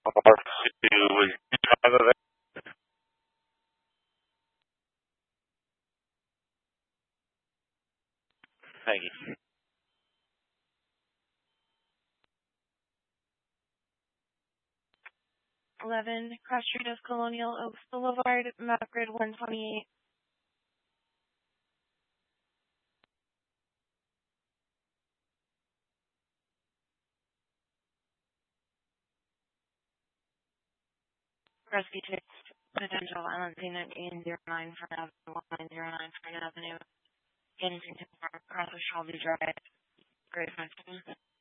R2 was drive of it. Thank you. 11, Cross Street of Colonial Oaks Boulevard, map grid 128. Rescue 6, potential violence scene at 809 Front Avenue, 1909 Front Avenue, Kensington Park, across the Shelby Drive, Great Western.